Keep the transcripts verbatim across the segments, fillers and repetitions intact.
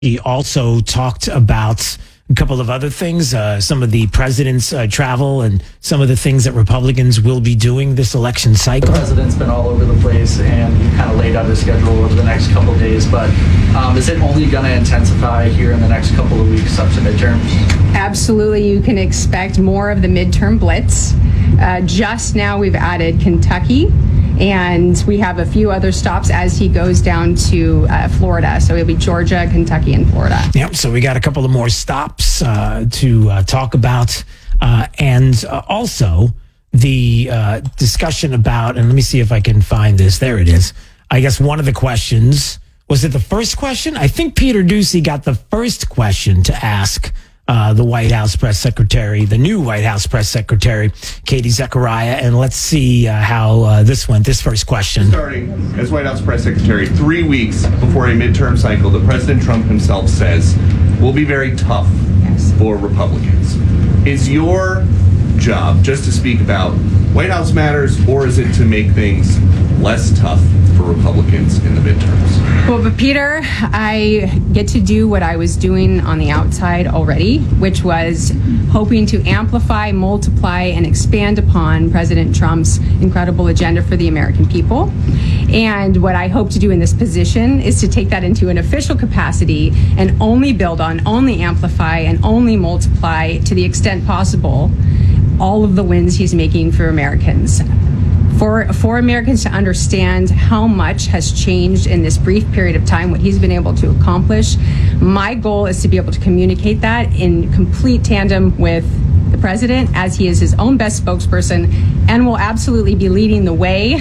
He also talked about a couple of other things, uh, some of the president's uh, travel and some of the things that Republicans will be doing this election cycle. The president's been all over the place, and he kind of laid out his schedule over the next couple of days. But um, is it only going to intensify here in the next couple of weeks up to midterms? Absolutely. You can expect more of the midterm blitz. Uh, just now we've added Kentucky, and we have a few other stops as he goes down to uh, Florida. So it'll be Georgia, Kentucky, and Florida. Yep. So we got a couple of more stops uh, to uh, talk about. Uh, and uh, also the uh, discussion about, and let me see if I can find this. There it is. I guess one of the questions, was it the first question? I think Peter Doocy got the first question to ask Uh, the White House press secretary, the new White House press secretary, Katie Zechariah. And let's see uh, how uh, this went, this first question. Starting as White House press secretary three weeks before a midterm cycle that President Trump himself says will be very tough Yes. for Republicans. Is your job just to speak about White House matters, or is it to make things less tough for Republicans in the midterms? Well, but Peter, I get to do what I was doing on the outside already, which was hoping to amplify, multiply, and expand upon President Trump's incredible agenda for the American people. And what I hope to do in this position is to take that into an official capacity and only build on, only amplify, and only multiply to the extent possible all of the wins he's making for Americans. For, for Americans to understand how much has changed in this brief period of time, what he's been able to accomplish, my goal is to be able to communicate that in complete tandem with the president, as he is his own best spokesperson, and will absolutely be leading the way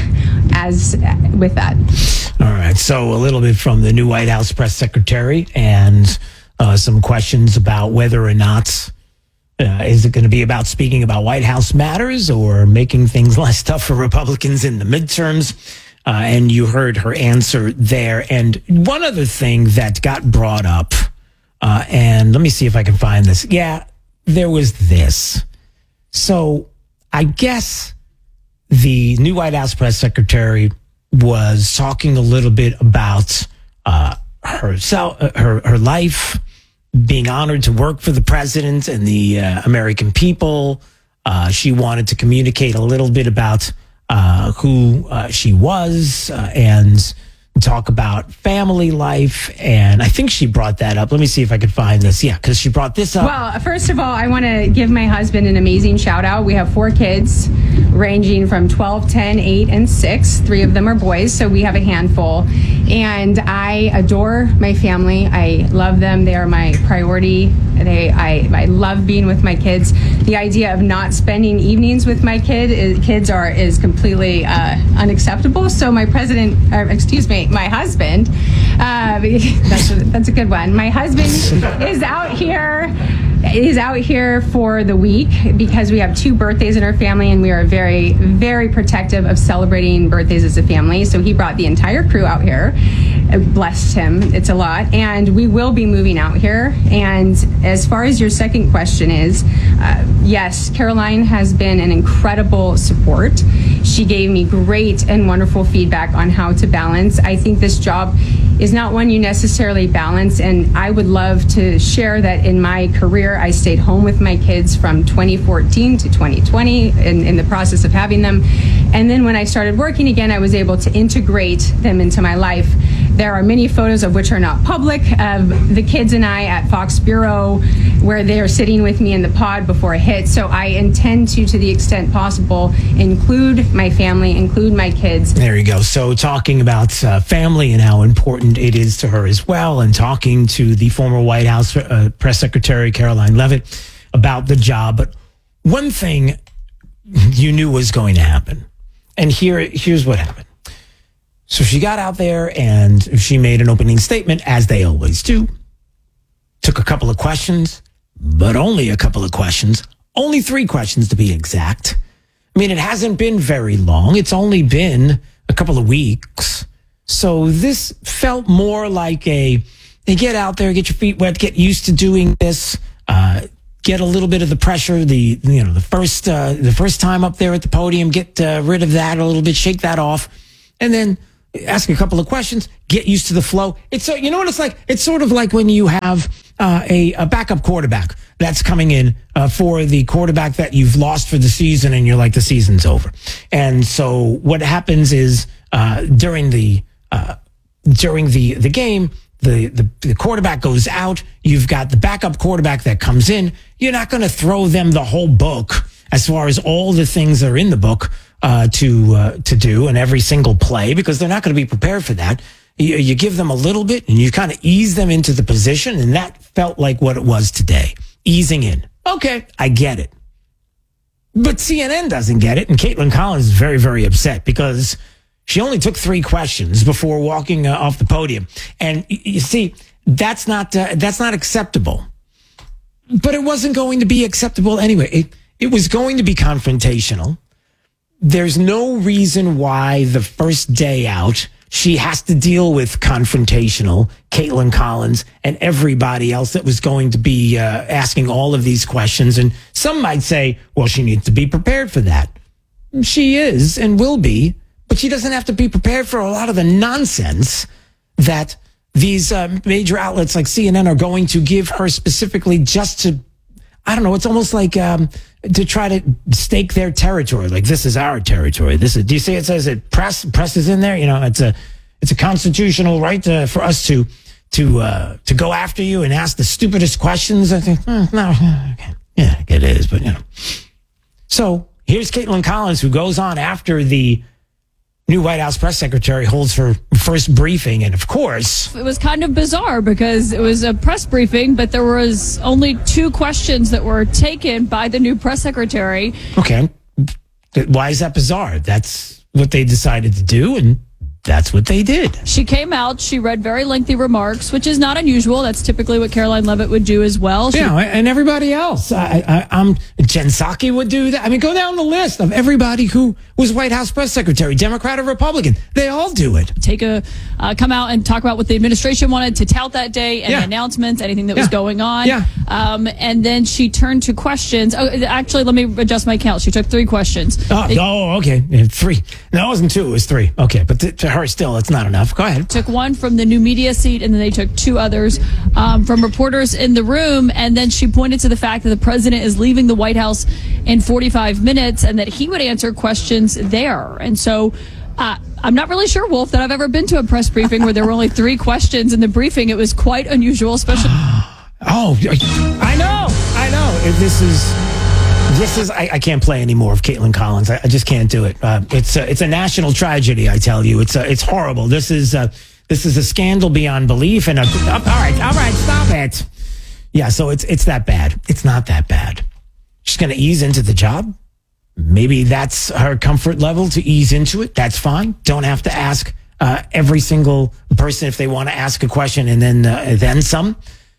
as with that. All right. So a little bit from the new White House press secretary, and uh, some questions about whether or not Uh, is it going to be about speaking about White House matters or making things less tough for Republicans in the midterms? Uh, and you heard her answer there. And one other thing that got brought up, uh, and let me see if I can find this. Yeah, there was this. So I guess the new White House press secretary was talking a little bit about uh, herself, her her life, being honored to work for the president and the uh, American people. Uh, she wanted to communicate a little bit about uh, who uh, she was uh, and talk about family life. And I think she brought that up. Let me see if I could find this. Yeah, because she brought this up. Well, first of all, I want to give my husband an amazing shout out. We have four kids ranging from twelve, ten, eight, and six. Three of them are boys, so we have a handful. And I adore my family. I love them. They are my priority. They, I, I love being with my kids. The idea of not spending evenings with my kid is, kids are is completely uh, unacceptable. So my president, or excuse me, my husband, uh, that's a, that's a good one. My husband is out here. is out here for the week because we have two birthdays in our family, and we are very, very protective of celebrating birthdays as a family. So he brought the entire crew out here. Blessed him. It's a lot. And we will be moving out here. And as far as your second question is, uh, yes, Caroline has been an incredible support. She gave me great and wonderful feedback on how to balance. I think this job is not one you necessarily balance, and I would love to share that in my career, I stayed home with my kids from twenty fourteen to twenty twenty in, in the process of having them. And then when I started working again, I was able to integrate them into my life. There are many photos of which are not public of the kids and I at Fox Bureau where they are sitting with me in the pod before a hit. So I intend to, to the extent possible, include my family, include my kids. There you go. So talking about uh, family and how important it is to her as well, and talking to the former White House uh, press secretary, Caroline Leavitt, about the job. But one thing you knew was going to happen. And here, here's what happened. So she got out there and she made an opening statement, as they always do. Took a couple of questions, but only a couple of questions. Only three questions to be exact. I mean, it hasn't been very long. It's only been a couple of weeks. So this felt more like a, hey, get out there, get your feet wet, get used to doing this, uh, get a little bit of the pressure, the, you know, the first, uh, the first time up there at the podium, get uh, rid of that a little bit, shake that off. And then ask a couple of questions, get used to the flow. It's so, you know what it's like? It's sort of like when you have uh, a, a backup quarterback that's coming in uh, for the quarterback that you've lost for the season, and you're like, the season's over. And so what happens is uh, during the uh, during the the game, the, the the quarterback goes out. You've got the backup quarterback that comes in. You're not going to throw them the whole book as far as all the things that are in the book uh, to uh, to do and every single play, because they're not going to be prepared for that. You, you give them a little bit and you kind of ease them into the position, and that felt like what it was today, easing in. Okay, I get it. But C N N doesn't get it, and Caitlin Collins is very, very upset because she only took three questions before walking uh, off the podium. And y- you see, that's not uh, that's not acceptable. But it wasn't going to be acceptable anyway. It, it was going to be confrontational. There's no reason why the first day out she has to deal with confrontational Caitlin Collins and everybody else that was going to be uh, asking all of these questions. And some might say, well, she needs to be prepared for that. She is and will be, but she doesn't have to be prepared for a lot of the nonsense that these uh, major outlets like C N N are going to give her specifically just to, I don't know, it's almost like um, to try to stake their territory. Like, this is our territory. This is, do you see it says it press, press is in there? You know, it's a, it's a constitutional right to, for us to, to, uh, to go after you and ask the stupidest questions. I think, eh, no, okay. Yeah, it is, but you know. So here's Caitlin Collins, who goes on after the new White House press secretary holds her first briefing. And of course, it was kind of bizarre because it was a press briefing, but there was only two questions that were taken by the new press secretary. Okay. Why is that bizarre? That's what they decided to do, and that's what they did. She came out, she read very lengthy remarks, which is not unusual. That's typically what Caroline Leavitt would do as well. She- yeah, and everybody else. I, I, I'm Jen Psaki would do that. I mean, go down the list of everybody who was White House press secretary, Democrat or Republican. They all do it. Take a uh, come out and talk about what the administration wanted to tout that day, and Yeah. announcements, anything that was Yeah. going on. Yeah. Um, and then she turned to questions. Oh, actually, let me adjust my count. She took three questions. Oh, It oh okay. Yeah, three. No, it wasn't two. It was three. Okay, but to, to her, still, it's not enough. Go ahead. took one from the new media seat, and then they took two others um, from reporters in the room. And then she pointed to the fact that the president is leaving the White House in forty-five minutes and that he would answer questions there. And so uh, I'm not really sure, Wolf, that I've ever been to a press briefing where there were only three questions in the briefing. It was quite unusual, especially. Oh, I know. I know. This is. This is, I, I can't play anymore of Caitlin Collins. I, I just can't do it. Uh, it's a, it's a national tragedy, I tell you. It's a, it's horrible. This is a, this is a scandal beyond belief. And a, all right, all right, stop it. Yeah, so it's it's that bad. It's not that bad. She's going to ease into the job. Maybe that's her comfort level, to ease into it. That's fine. Don't have to ask uh, every single person if they want to ask a question and then uh, then some.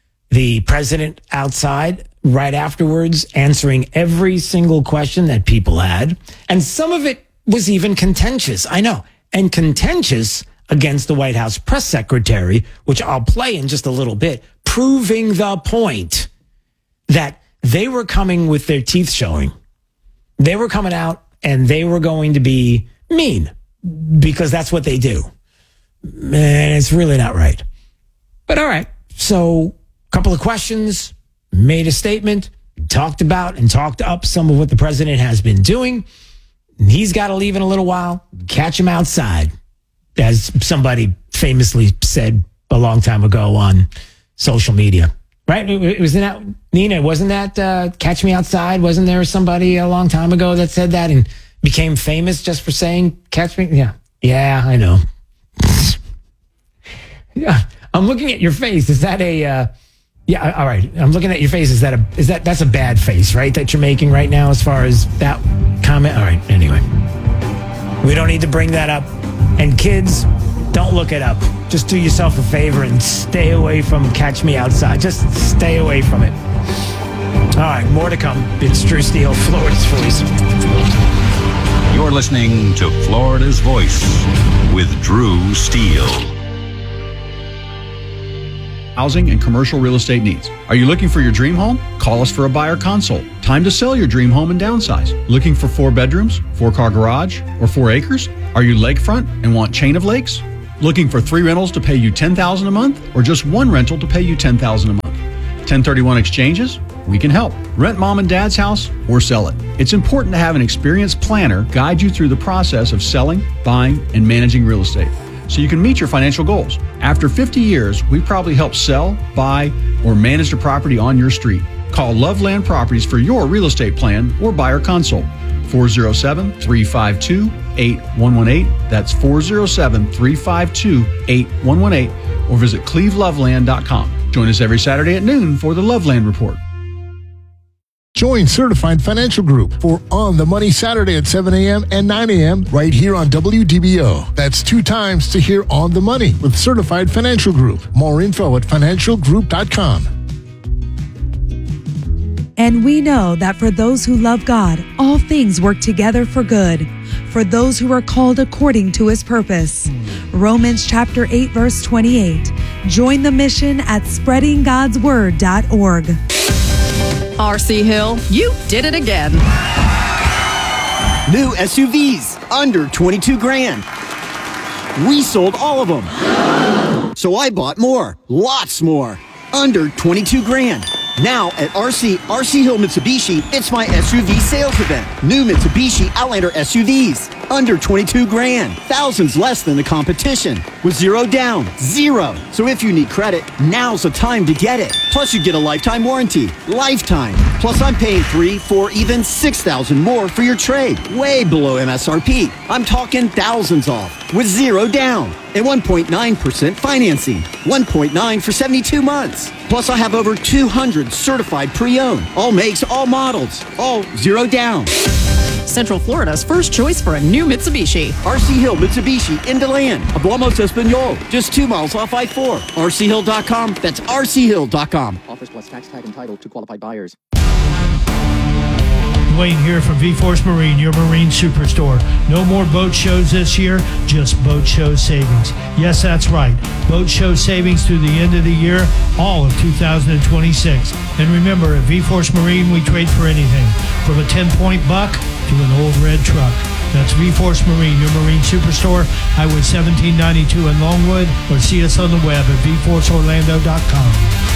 The president outside right afterwards answering every single question that people had. And some of it was even contentious. I know. And contentious against the White House press secretary, which I'll play in just a little bit, proving the point that they were coming with their teeth showing. They were coming out and they were going to be mean because that's what they do. And it's really not right. But all right. So a couple of questions, made a statement, talked about and talked up some of what the president has been doing. And he's got to leave in a little while. Catch him outside, as somebody famously said a long time ago on social media. Right? It was that, Nina, wasn't that uh, Catch Me Outside? Wasn't there somebody a long time ago that said that and became famous just for saying Catch Me? Yeah. Yeah, I know. Yeah. I'm looking at your face. Is that a... Uh, Yeah, all right. I'm looking at your face. Is that a is that that's a bad face, right? That you're making right now as far as that comment? All right. Anyway. We don't need to bring that up. And kids, don't look it up. Just do yourself a favor and stay away from Catch Me Outside. Just stay away from it. All right, more to come. It's Drew Steele, Florida's Voice. You're listening to Florida's Voice with Drew Steele. housing and commercial real estate needs. Are you looking for your dream home? Call us for a buyer consult. Time to sell your dream home and downsize. Looking for four bedrooms, four-car garage, or four acres? Are you lakefront and want chain of lakes? Looking for three rentals to pay you ten thousand dollars a month, or just one rental to pay you ten thousand dollars a month? ten thirty-one exchanges? We can help. Rent mom and dad's house or sell it. It's important to have an experienced planner guide you through the process of selling, buying, and managing real estate, so you can meet your financial goals. After fifty years, we probably help sell, buy, or manage the property on your street. Call Loveland Properties for your real estate plan or buyer consult. four oh seven, three five two, eight one one eight. That's four oh seven, three five two, eight one one eight. Or visit cleve loveland dot com. Join us every Saturday at noon for the Loveland Report. Join Certified Financial Group for On the Money Saturday at seven a.m. and nine a.m. right here on W D B O. That's two times to hear On the Money with Certified Financial Group. More info at financial group dot com. And we know that for those who love God, all things work together for good, for those who are called according to his purpose. Romans chapter eight, verse twenty-eight. Join the mission at spreading gods word dot org. R C Hill, you did it again. New S U Vs, under twenty-two grand. We sold all of them. So I bought more, lots more, under twenty-two grand. Now at R C, R C Hill Mitsubishi, it's my S U V sales event. New Mitsubishi Outlander S U Vs, under twenty-two grand. Thousands less than the competition. With zero down, zero. So if you need credit, now's the time to get it. Plus you get a lifetime warranty. Lifetime. Plus I'm paying three, four, even six thousand more for your trade. Way below M S R P. I'm talking thousands off. With zero down. And one point nine percent financing. one point nine for seventy-two months. Plus I have over two hundred certified pre-owned. All makes, all models. All zero down. Central Florida's first choice for a new Mitsubishi. R C Hill Mitsubishi in DeLand. Hablamos Espanol. Just two miles off I four. R C Hill dot com. That's R C Hill dot com. Offers plus tax tag and title to qualified buyers. Wayne here from V-Force Marine, your marine superstore. No more boat shows this year, just boat show savings. Yes, that's right. Boat show savings through the end of the year, all of two thousand twenty-six. And remember, at V-Force Marine, we trade for anything, from a ten-point buck to an old red truck. That's V-Force Marine, your marine superstore, Highway seventeen ninety-two in Longwood, or see us on the web at v force orlando dot com.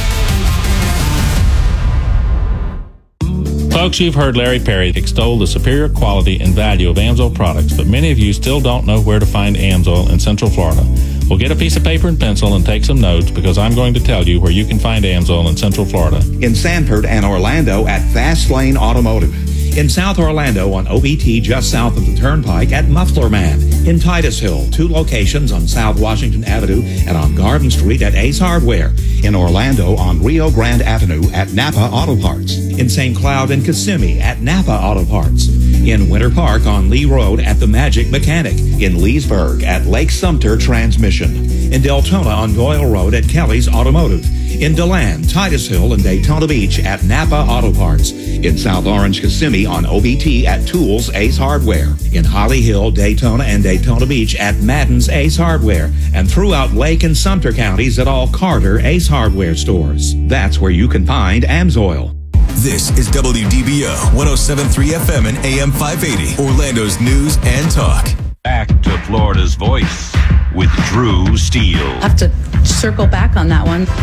Folks, you've heard Larry Perry extol the superior quality and value of AMSOIL products, but many of you still don't know where to find AMSOIL in Central Florida. Well, get a piece of paper and pencil and take some notes, because I'm going to tell you where you can find AMSOIL in Central Florida. In Sanford and Orlando at Fast Lane Automotive. In South Orlando on O B T just south of the Turnpike at Muffler Man. In Titusville, two locations on South Washington Avenue and on Garden Street at Ace Hardware. In Orlando on Rio Grande Avenue at Napa Auto Parts. In Saint Cloud and Kissimmee at Napa Auto Parts. In Winter Park on Lee Road at The Magic Mechanic. In Leesburg at Lake Sumter Transmission. In Deltona on Doyle Road at Kelly's Automotive. In DeLand, Titusville, and Daytona Beach at Napa Auto Parts. In South Orange, Kissimmee on O B T at Tools Ace Hardware. In Holly Hill, Daytona, and Daytona Beach at Madden's Ace Hardware. And throughout Lake and Sumter counties at all Carter Ace Hardware stores. That's where you can find AMSOIL. This is W D B O one oh seven point three F M and A M five eighty, Orlando's news and talk. Back to Florida's Voice with Drew Steele. I have to circle back on that one.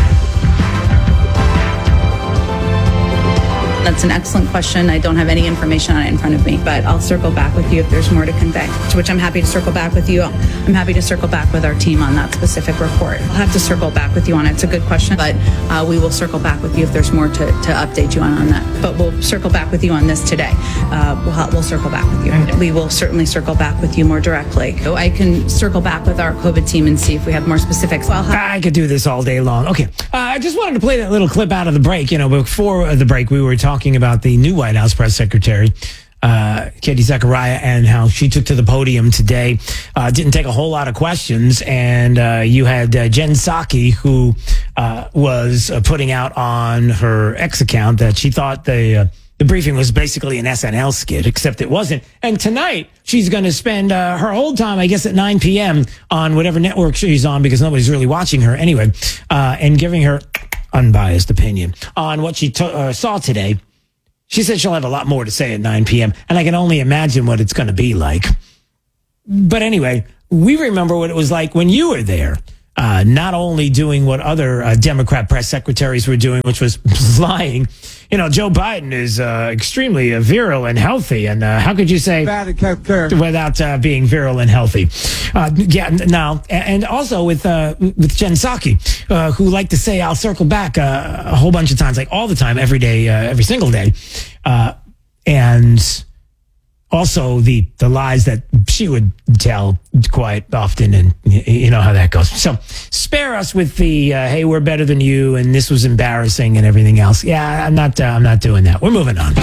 That's an excellent question. I don't have any information on it in front of me, but I'll circle back with you if there's more to convey, to which I'm happy to circle back with you. I'm happy to circle back with our team on that specific report. I'll have to circle back with you on it. It's a good question, but uh, we will circle back with you if there's more to, to update you on, on that. But we'll circle back with you on this today. Uh, we'll, we'll circle back with you. We will certainly circle back with you more directly. So I can circle back with our COVID team and see if we have more specifics. Well, I could do this all day long. Okay. Uh, I just wanted to play that little clip out of the break. You know, before the break, we were talking talking about the new White House press secretary, uh, Katie Zachariah, and how she took to the podium today. Uh, didn't take a whole lot of questions. And uh, you had uh, Jen Psaki, who uh, was uh, putting out on her X account that she thought the, uh, the briefing was basically an S N L skit, except it wasn't. And tonight, she's going to spend uh, her whole time, I guess, at nine p.m. on whatever network she's on because nobody's really watching her anyway, uh, and giving her unbiased opinion on what she to- uh, saw today. She said she'll have a lot more to say at nine p.m., and I can only imagine what it's going to be like. But anyway, we remember what it was like when you were there. Uh, not only doing what other uh, Democrat press secretaries were doing, which was lying. You know, Joe Biden is uh, extremely uh, virile and healthy. And uh, how could you say without uh, being virile and healthy? Uh, yeah, now, and also with uh, with Jen Psaki, uh, who like to say, I'll circle back uh, a whole bunch of times, like all the time, every day, uh, every single day. Uh, and also the, the lies that she would tell quite often, and you know how that goes. So spare us with the, uh, hey, we're better than you, and this was embarrassing and everything else. Yeah, I'm not, uh, I'm not doing that. We're moving on.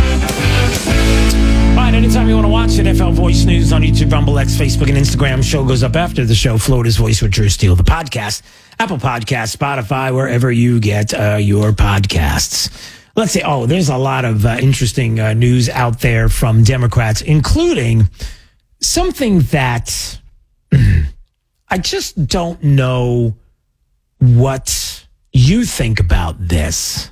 All right, anytime you want to watch N F L Voice News on YouTube, Rumble, X, Facebook, and Instagram, show goes up after the show, Florida's Voice with Drew Steele, the podcast, Apple Podcasts, Spotify, wherever you get uh, your podcasts. Let's say, oh, there's a lot of uh, interesting uh, news out there from Democrats, including something that I just don't know what you think about this.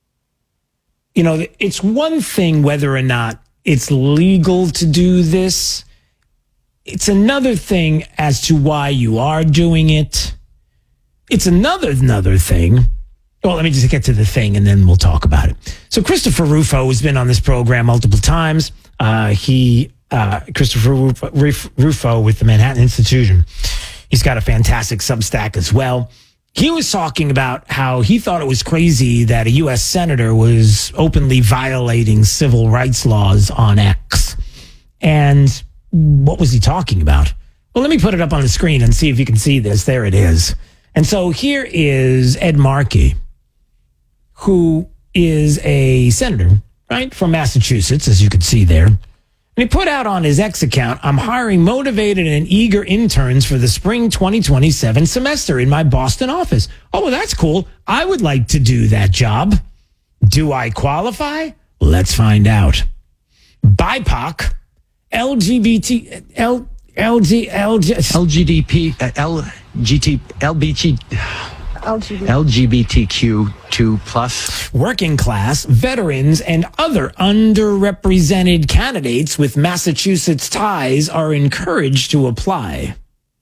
You know, it's one thing whether or not it's legal to do this. It's another thing as to why you are doing it. It's another, another thing. Well, let me just get to the thing and then we'll talk about it. So Christopher Rufo has been on this program multiple times. Uh, he, uh, Christopher Rufo, Rufo with the Manhattan Institution. He's got a fantastic Substack as well. He was talking about how he thought it was crazy that a U S senator was openly violating civil rights laws on X. And what was he talking about? Well, let me put it up on the screen and see if you can see this. There it is. And so here is Ed Markey, who is a senator, right, from Massachusetts, as you can see there. And he put out on his X account, I'm hiring motivated and eager interns for the spring twenty twenty-seven semester in my Boston office. Oh, well, that's cool. I would like to do that job. Do I qualify? Let's find out. B I P O C, L G B T, L, LG, LG, L G D P, uh, L G T, L B G, L G B T Q two plus, working class, veterans, and other underrepresented candidates with Massachusetts ties are encouraged to apply.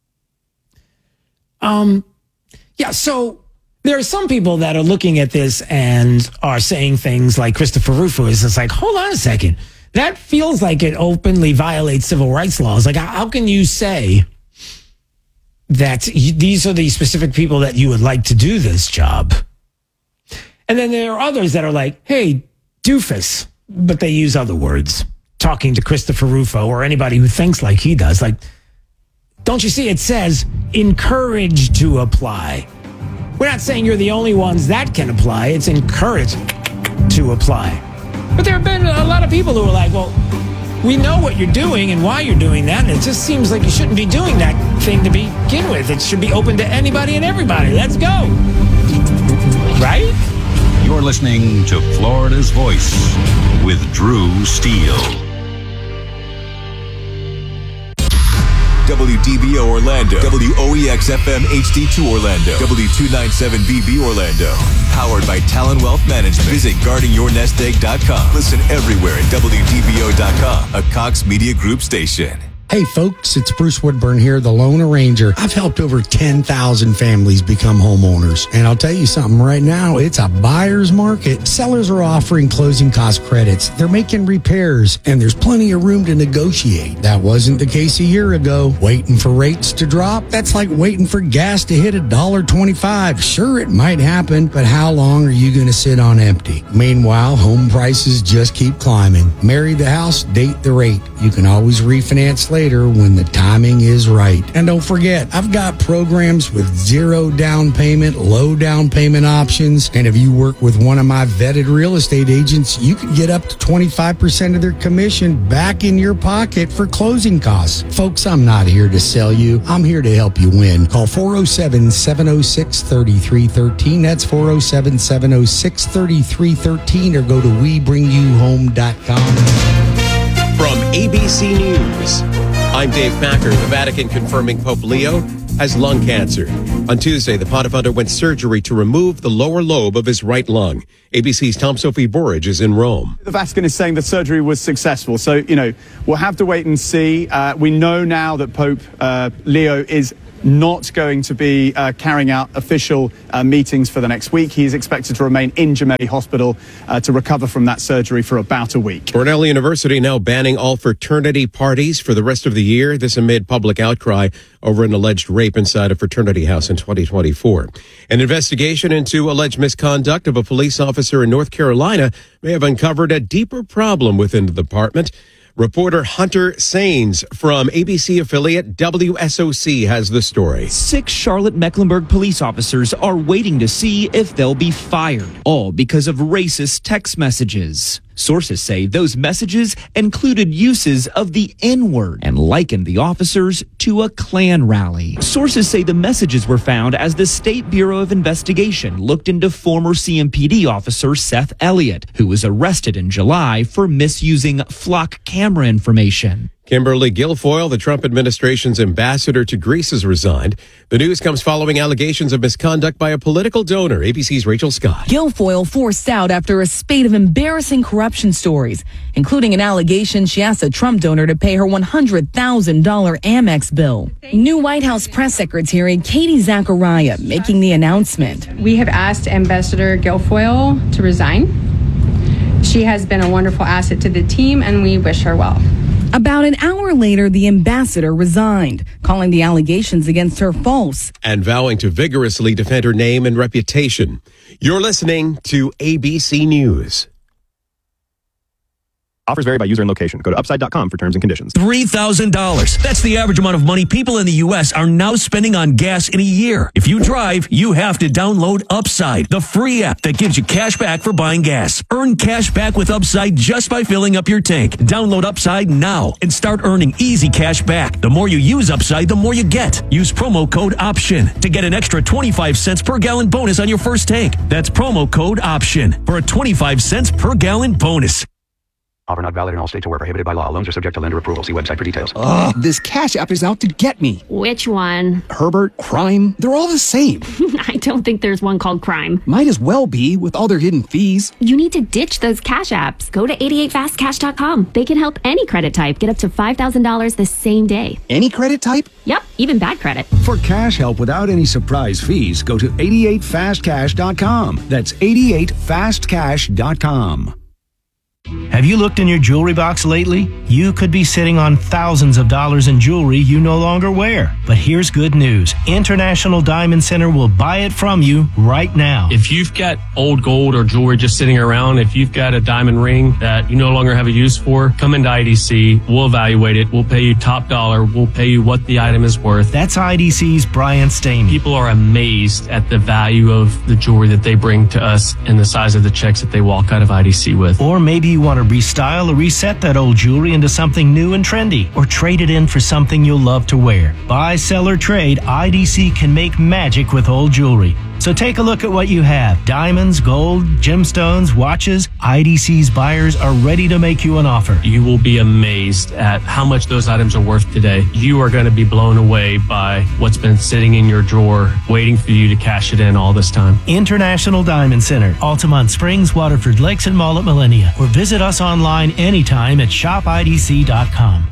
Um, yeah, so there are some people that are looking at this and are saying things like Christopher Rufo is just like, hold on a second. That feels like it openly violates civil rights laws. Like, how can you say that these are the specific people that you would like to do this job? And then there are others that are like, hey, doofus, but they use other words, talking to Christopher Rufo or anybody who thinks like he does. Like, don't you see it says encouraged to apply? We're not saying you're the only ones that can apply. It's encouraged to apply. But there have been a lot of people who are like, well, we know what you're doing and why you're doing that, and it just seems like you shouldn't be doing that thing to begin with. It should be open to anybody and everybody. Let's go. Right? You're listening to Florida's Voice with Drew Steele. W D B O Orlando, W O E X F M H D two Orlando, W two ninety-seven B B Orlando. Powered by Talon Wealth Management. Visit guarding your nest egg dot com. Listen everywhere at W D B O dot com, a Cox Media Group station. Hey folks, it's Bruce Woodburn here, the Loan Arranger. I've helped over ten thousand families become homeowners. And I'll tell you something right now, it's a buyer's market. Sellers are offering closing cost credits. They're making repairs, and there's plenty of room to negotiate. That wasn't the case a year ago. Waiting for rates to drop? That's like waiting for gas to hit one dollar twenty-five. Sure, it might happen, but how long are you going to sit on empty? Meanwhile, home prices just keep climbing. Marry the house, date the rate. You can always refinance later when the timing is right. And don't forget, I've got programs with zero down payment, low down payment options. And if you work with one of my vetted real estate agents, you can get up to twenty-five percent of their commission back in your pocket for closing costs. Folks, I'm not here to sell you. I'm here to help you win. Call four oh seven, seven oh six, three three one three. That's four oh seven, seven oh six, three three one three, or go to we bring you home dot com. From A B C News, I'm Dave Packer. The Vatican confirming Pope Leo has lung cancer. On Tuesday, the pontiff underwent surgery to remove the lower lobe of his right lung. A B C's Tom Sophie Burridge is in Rome. The Vatican is saying the surgery was successful. So, you know, we'll have to wait and see. Uh, we know now that Pope uh, Leo is not going to be uh, carrying out official uh, meetings for the next week. He is expected to remain in Gemelli Hospital uh, to recover from that surgery for about a week. Cornell University now banning all fraternity parties for the rest of the year. This amid public outcry over an alleged rape inside a fraternity house in twenty twenty-four. An investigation into alleged misconduct of a police officer in North Carolina may have uncovered a deeper problem within the department. Reporter Hunter Sains from A B C affiliate W S O C has the story. Six Charlotte-Mecklenburg police officers are waiting to see if they'll be fired, all because of racist text messages. Sources say those messages included uses of the N-word and likened the officers to a Klan rally. Sources say the messages were found as the State Bureau of Investigation looked into former C M P D officer Seth Elliott, who was arrested in July for misusing flock camera information. Kimberly Guilfoyle, the Trump administration's ambassador to Greece, has resigned. The news comes following allegations of misconduct by a political donor. A B C's Rachel Scott. Guilfoyle forced out after a spate of embarrassing corruption stories, including an allegation she asked a Trump donor to pay her one hundred thousand dollars Amex bill. New White House press secretary Katie Zachariah making the announcement. We have asked Ambassador Guilfoyle to resign. She has been a wonderful asset to the team, and we wish her well. About an hour later, the ambassador resigned, calling the allegations against her false and vowing to vigorously defend her name and reputation. You're listening to A B C News. Offers vary by user and location. Go to upside dot com for terms and conditions. three thousand dollars. That's the average amount of money people in the U S are now spending on gas in a year. If you drive, you have to download Upside, the free app that gives you cash back for buying gas. Earn cash back with Upside just by filling up your tank. Download Upside now and start earning easy cash back. The more you use Upside, the more you get. Use promo code OPTION to get an extra twenty-five cents per gallon bonus on your first tank. That's promo code OPTION for a twenty-five cents per gallon bonus. Offer not valid in all states or where prohibited by law. Loans are subject to lender approval. See website for details. Ugh, this Cash App is out to get me. Which one? Herbert, Crime, they're all the same. I don't think there's one called Crime. Might as well be with all their hidden fees. You need to ditch those Cash Apps. Go to eighty-eight fast cash dot com. They can help any credit type get up to five thousand dollars the same day. Any credit type? Yep, even bad credit. For cash help without any surprise fees, go to eighty-eight fast cash dot com. That's eighty-eight fast cash dot com. Have you looked in your jewelry box lately? You could be sitting on thousands of dollars in jewelry you no longer wear. But here's good news. International Diamond Center will buy it from you right now. If you've got old gold or jewelry just sitting around, if you've got a diamond ring that you no longer have a use for, come into I D C. We'll evaluate it. We'll pay you top dollar. We'll pay you what the item is worth. That's I D C's Brian Stamey. People are amazed at the value of the jewelry that they bring to us and the size of the checks that they walk out of I D C with. Or maybe you want to restyle or reset that old jewelry into something new and trendy, or trade it in for something you'll love to wear. Buy, sell, or trade, I D C can make magic with old jewelry. So take a look at what you have. Diamonds, gold, gemstones, watches. I D C's buyers are ready to make you an offer. You will be amazed at how much those items are worth today. You are going to be blown away by what's been sitting in your drawer, waiting for you to cash it in all this time. International Diamond Center, Altamont Springs, Waterford Lakes, and Mall at Millennia. Or visit us online anytime at shop I D C dot com.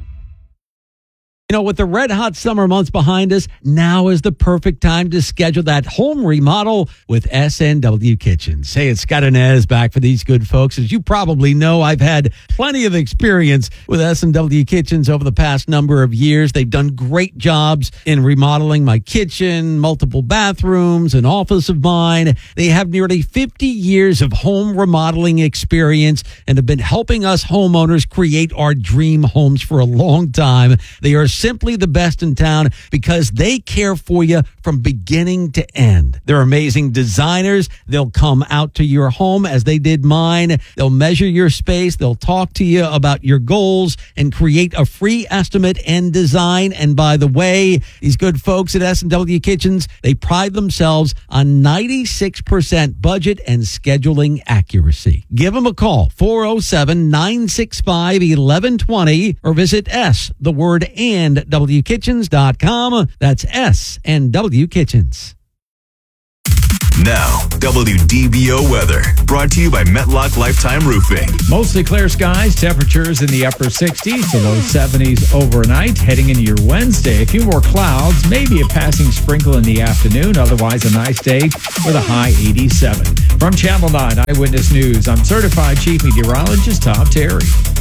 You know, with the red hot summer months behind us, now is the perfect time to schedule that home remodel with S N W Kitchens. Hey, it's Scott Inez back for these good folks. As you probably know, I've had plenty of experience with S N W Kitchens over the past number of years. They've done great jobs in remodeling my kitchen, multiple bathrooms, an office of mine. They have nearly fifty years of home remodeling experience and have been helping us homeowners create our dream homes for a long time. They are simply the best in town because they care for you from beginning to end. They're amazing designers. They'll come out to your home as they did mine. They'll measure your space. They'll talk to you about your goals and create a free estimate and design. And by the way, these good folks at S and W Kitchens, they pride themselves on ninety-six percent budget and scheduling accuracy. Give them a call, four oh seven, nine six five, eleven twenty, or visit S, the word and, W kitchens dot com. That's S and W Kitchens. Now, W D B O weather, brought to you by Metlock Lifetime Roofing. Mostly clear skies, temperatures in the upper sixties to low seventies overnight. Heading into your Wednesday, a few more clouds, maybe a passing sprinkle in the afternoon. Otherwise, a nice day with a high eighty-seven. From Channel nine Eyewitness News, I'm certified chief meteorologist Tom Terry.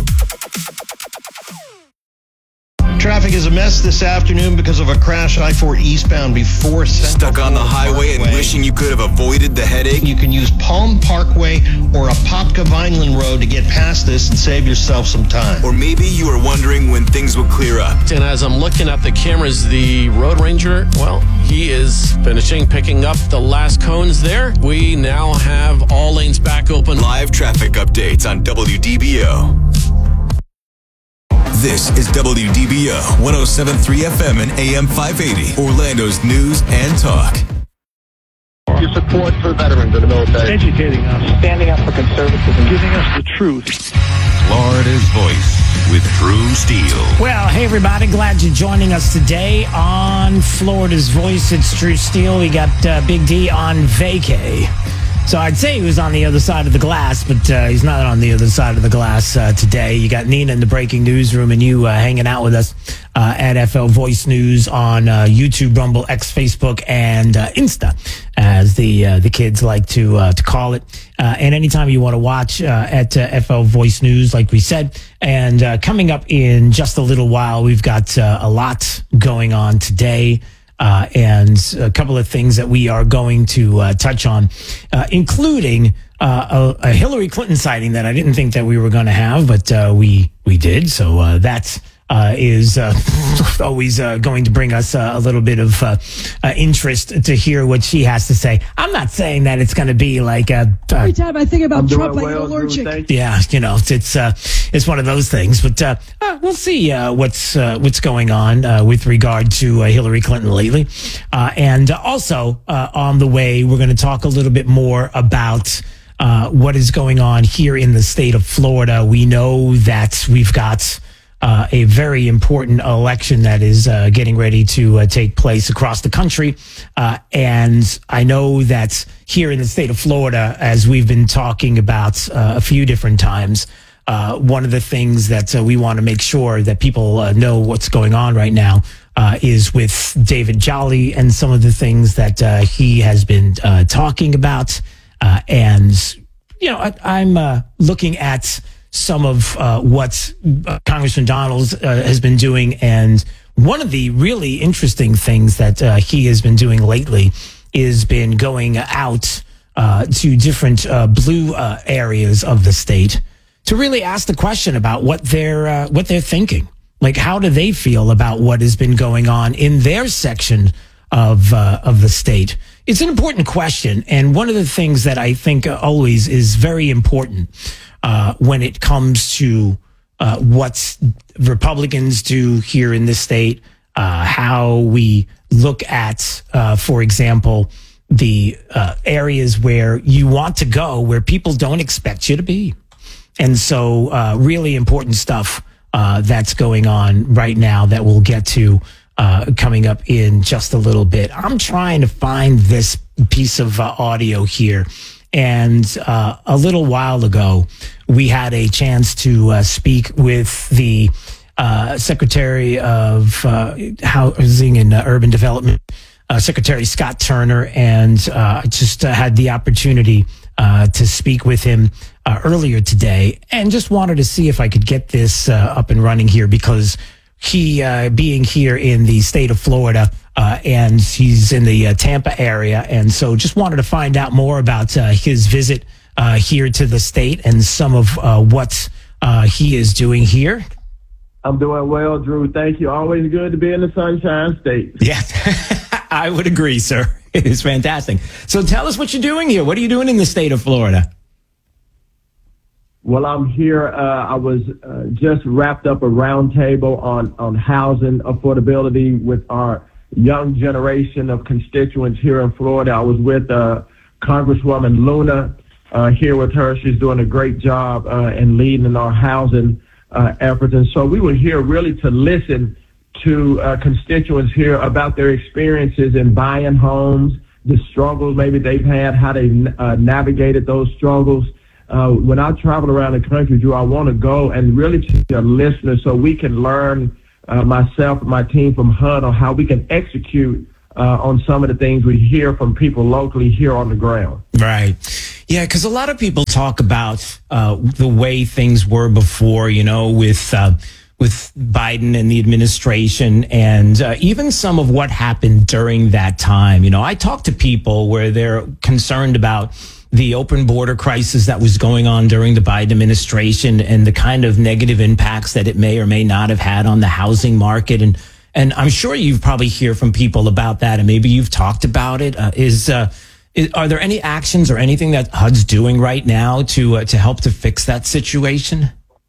Traffic is a mess this afternoon because of a crash I four eastbound before Central Stuck on the highway Parkway. and wishing you could have avoided the headache? You can use Palm Parkway or Apopka Vineland Road to get past this and save yourself some time. Or maybe you were wondering when things would clear up. And as I'm looking at the cameras, the Road Ranger, well, he is finishing picking up the last cones there. We now have all lanes back open. Live traffic updates on W D B O. This is W D B O one oh seven point three F M and A M five eighty, Orlando's news and talk. Your support for veterans in the military. Educating us. Standing up for conservatism. Giving us the truth. Florida's Voice with Drew Steele. Well, hey, everybody. Glad you're joining us today on Florida's Voice. It's Drew Steele. We got uh, Big D on vacay. So I'd say he was on the other side of the glass, but uh, he's not on the other side of the glass uh, today. You got Nina in the breaking newsroom and you uh, hanging out with us uh, at F L Voice News on uh, YouTube, Rumble, X, Facebook, and uh, Insta, as the uh, the kids like to uh, to call it. Uh, and anytime you want to watch uh, at uh, F L Voice News, like we said. And uh, coming up in just a little while, we've got uh, a lot going on today. Uh, and a couple of things that we are going to uh, touch on, uh, including uh, a, a Hillary Clinton sighting that I didn't think that we were going to have, but uh, we we did. So uh, that uh, is uh, always uh, going to bring us uh, a little bit of uh, uh, interest to hear what she has to say. I'm not saying that it's going to be like a, a every time I think about Trump, I get allergic. Yeah, you know, it's it's, uh, it's one of those things. But uh, uh, we'll see uh, what's uh, what's going on uh, with regard to uh, Hillary Clinton lately. Uh, and also uh, on the way, we're going to talk a little bit more about uh, what is going on here in the state of Florida. We know that we've got Uh, a very important election that is uh, getting ready to uh, take place across the country. Uh, and I know that here in the state of Florida, as we've been talking about uh, a few different times, uh, one of the things that uh, we want to make sure that people uh, know what's going on right now uh, is with David Jolly and some of the things that uh, he has been uh, talking about. Uh, and, you know, I, I'm uh, looking at some of uh, what uh, Congressman Donalds uh, has been doing. And one of the really interesting things that uh, he has been doing lately is been going out uh, to different uh, blue uh, areas of the state to really ask the question about what they're uh, what they're thinking. Like, how do they feel about what has been going on in their section of uh, of the state? It's an important question. And one of the things that I think always is very important Uh, when it comes to uh, what Republicans do here in this state, uh, how we look at, uh, for example, the uh, areas where you want to go, where people don't expect you to be. And so uh, really important stuff uh, that's going on right now that we'll get to uh, coming up in just a little bit. I'm trying to find this piece of uh, audio here. And uh, a little while ago, we had a chance to uh, speak with the uh, Secretary of uh, Housing and uh, Urban Development, uh, Secretary Scott Turner, and uh, I just uh, had the opportunity uh, to speak with him uh, earlier today, and just wanted to see if I could get this uh, up and running here, because he, uh, being here in the state of Florida, Uh, and he's in the uh, Tampa area. And so just wanted to find out more about uh, his visit uh, here to the state and some of uh, what uh, he is doing here. I'm doing well, Drew. Thank you. Always good to be in the Sunshine State. Yes, I would agree, sir. It is fantastic. So tell us what you're doing here. What are you doing in the state of Florida? Well, I'm here. Uh, I was uh, just wrapped up a roundtable on, on housing affordability with our young generation of constituents here in Florida. I was with uh, Congresswoman Luna uh, here with her. She's doing a great job uh, in leading our housing uh, efforts. And so we were here really to listen to uh, constituents here about their experiences in buying homes, the struggles maybe they've had, how they uh, navigated those struggles. Uh, when I travel around the country, Drew, I want to go and really to the listeners so we can learn, uh, myself and my team from H U D, on how we can execute uh, on some of the things we hear from people locally here on the ground. Right. Yeah, because a lot of people talk about uh, the way things were before, you know, with uh, with Biden and the administration, and uh, even some of what happened during that time. You know, I talk to people where they're concerned about the open border crisis that was going on during the Biden administration and the kind of negative impacts that it may or may not have had on the housing market. And and I'm sure you probably hear from people about that, and maybe you've talked about it. Uh, is, uh, is are there any actions or anything that H U D's doing right now to uh, to help to fix that situation?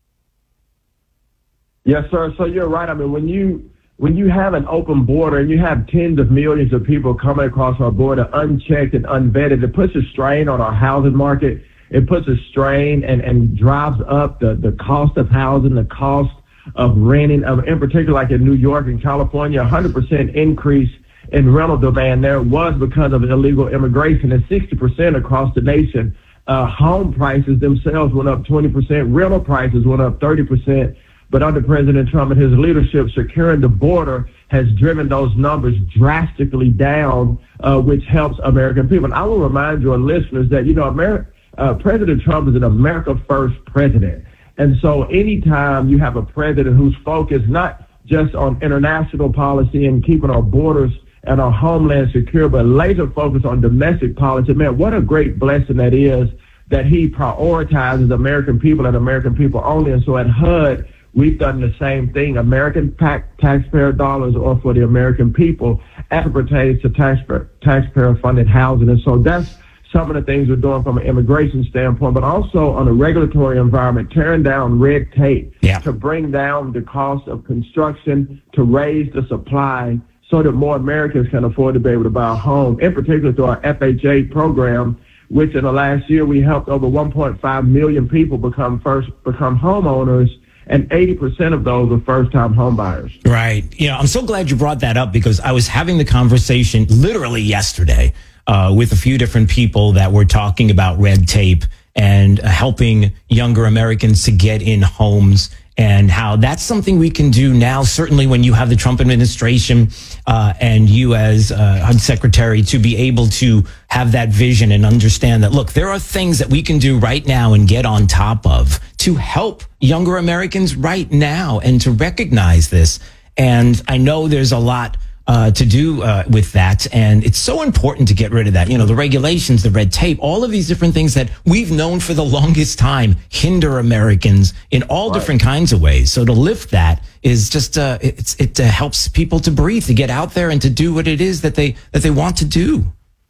Yes, sir. So you're right. I mean, when you when you have an open border and you have tens of millions of people coming across our border unchecked and unvetted, it puts a strain on our housing market. It puts a strain and, and drives up the, the cost of housing, the cost of renting, um, in particular, like in New York and California, one hundred percent increase in rental demand there was because of illegal immigration, and sixty percent across the nation. Uh, home prices themselves went up twenty percent. Rental prices went up thirty percent. But under President Trump and his leadership, securing the border has driven those numbers drastically down, uh, which helps American people. And I will remind your listeners that, you know, America, uh, President Trump is an America First president. And so anytime you have a president who's focused not just on international policy and keeping our borders and our homeland secure, but laser focused on domestic policy, man, what a great blessing that is that he prioritizes American people and American people only. And so at H U D, we've done the same thing. American taxpayer dollars are for the American people as it pertains to taxpayer, taxpayer-funded housing. And so that's some of the things we're doing from an immigration standpoint, but also on a regulatory environment, tearing down red tape yeah. to bring down the cost of construction, to raise the supply so that more Americans can afford to be able to buy a home, in particular through our F H A program, which in the last year we helped over one point five million people become first become homeowners. And eighty percent of those are first-time home buyers. Right. You know, I'm so glad you brought that up because I was having the conversation literally yesterday uh, with a few different people that were talking about red tape and uh, helping younger Americans to get in homes, and how that's something we can do now, certainly when you have the Trump administration uh, and you as uh, H U D secretary to be able to have that vision and understand that, look, there are things that we can do right now and get on top of to help younger Americans right now and to recognize this. And I know there's a lot uh, to do uh, with that. And it's so important to get rid of that. You know, the regulations, the red tape, all of these different things that we've known for the longest time hinder Americans in all right. different kinds of ways. So to lift that is just, uh, it's, it uh, helps people to breathe, to get out there and to do what it is that they, that they want to do.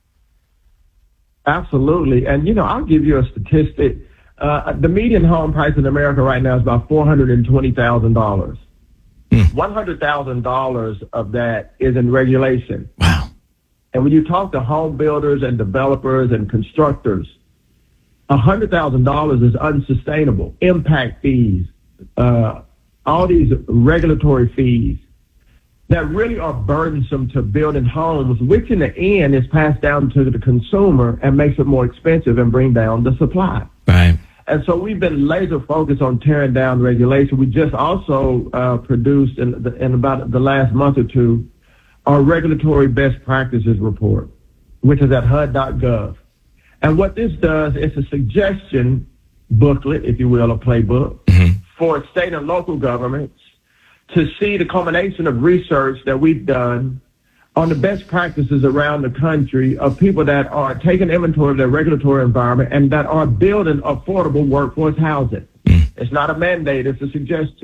Absolutely. And, you know, I'll give you a statistic. Uh, the median home price in America right now is about four hundred twenty thousand dollars. Mm. one hundred thousand dollars of that is in regulation. Wow. And when you talk to home builders and developers and constructors, one hundred thousand dollars is unsustainable. Impact fees, uh, all these regulatory fees that really are burdensome to building homes, which in the end is passed down to the consumer and makes it more expensive and bring down the supply. Right. And so we've been laser focused on tearing down regulation. We just also uh, produced in, the, in about the last month or two our regulatory best practices report, which is at H U D dot gov. And what this does is a suggestion booklet, if you will, a playbook mm-hmm. for state and local governments to see the culmination of research that we've done on the best practices around the country of people that are taking inventory of their regulatory environment and that are building affordable workforce housing. Mm. It's not a mandate, it's a suggestion.